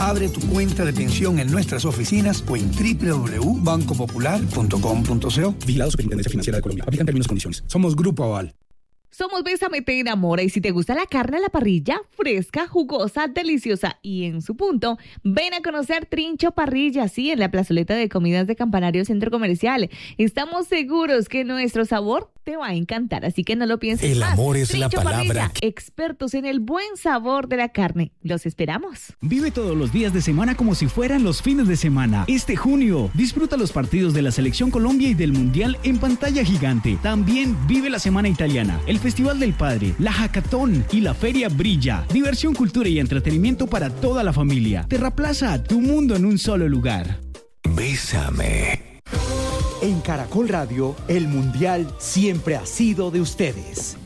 Abre tu cuenta de pensión en nuestras oficinas o en www.bancopopular.com.co. Vigilado Superintendencia Financiera de Colombia. Aplican términos y condiciones. Somos Grupo Aval. Somos Bésame Te Enamora y si te gusta la carne a la parrilla, fresca, jugosa, deliciosa y en su punto, ven a conocer Trincho Parrilla, sí, en la plazoleta de comidas de Campanario Centro Comercial. Estamos seguros que nuestro sabor te va a encantar, así que no lo pienses El más. amor es Trincho la palabra. Parrilla, expertos en el buen sabor de la carne. Los esperamos. Vive todos los días de semana como si fueran los fines de semana. Este junio, disfruta los partidos de la Selección Colombia y del Mundial en pantalla gigante. También vive la Semana Italiana, el Festival del Padre, la Hackathon y la Feria Brilla. Diversión, cultura y entretenimiento para toda la familia. Terraplaza, tu mundo en un solo lugar. Bésame. En Caracol Radio, el Mundial siempre ha sido de ustedes.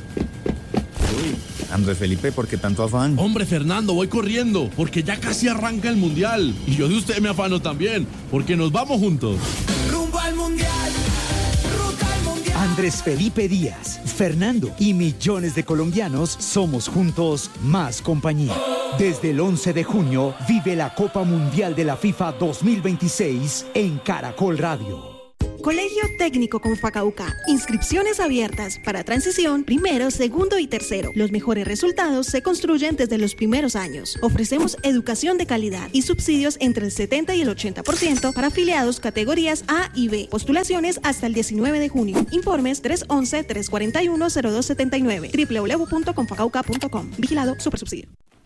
Andrés Felipe, ¿por qué tanto afán? Hombre, Fernando, voy corriendo, porque ya casi arranca el Mundial. Y yo de usted me afano también, porque nos vamos juntos. Rumbo al Mundial, ruta al Mundial. Andrés Felipe Díaz, Fernando y millones de colombianos somos juntos más compañía. Desde el 11 de junio, vive la Copa Mundial de la FIFA 2026 en Caracol Radio. Colegio Técnico Confacauca. Inscripciones abiertas para transición, primero, segundo y tercero. Los mejores resultados se construyen desde los primeros años. Ofrecemos educación de calidad y subsidios entre el 70 y el 80% para afiliados categorías A y B. Postulaciones hasta el 19 de junio. Informes 311-341-0279. www.confacauca.com. Vigilado Supersubsidio.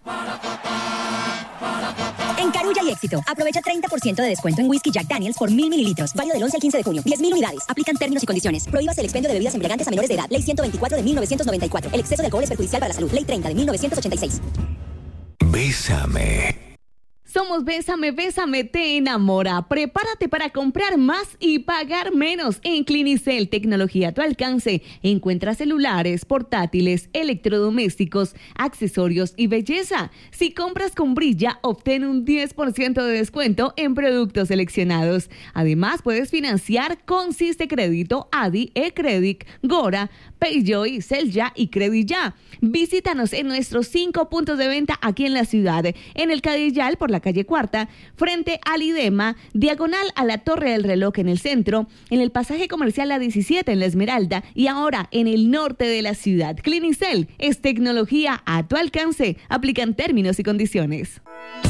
En Carulla y Éxito, aprovecha 30% de descuento en whisky Jack Daniels por 1.000 mililitros. Válido del 11 al 15 de junio. 10.000 unidades. Aplican términos y condiciones. Prohíbas el expendio de bebidas embriagantes a menores de edad. Ley 124 de 1994. El exceso de alcohol es perjudicial para la salud. Ley 30 de 1986. Bésame. Somos Bésame, Bésame Te Enamora. Prepárate para comprar más y pagar menos. En Clinicel, tecnología a tu alcance. Encuentra celulares, portátiles, electrodomésticos, accesorios y belleza. Si compras con Brilla, obtén un 10% de descuento en productos seleccionados. Además, puedes financiar con Siste Crédito, Adi, eCredit, Gora, Payjoy, Celya y Credit-Ya. Visítanos en nuestros 5 puntos de venta aquí en la ciudad. En el Cadillal, por la calle Cuarta, frente al IDEMA, diagonal a la Torre del Reloj en el centro, en el pasaje comercial La 17 en La Esmeralda y ahora en el norte de la ciudad. Clinicel es tecnología a tu alcance. Aplican términos y condiciones.